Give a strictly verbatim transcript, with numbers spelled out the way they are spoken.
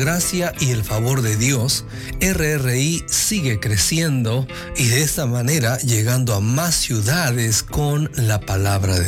gracia y el favor de Dios, R R I sigue creciendo y de esta manera llegando a más ciudades con la palabra de Dios.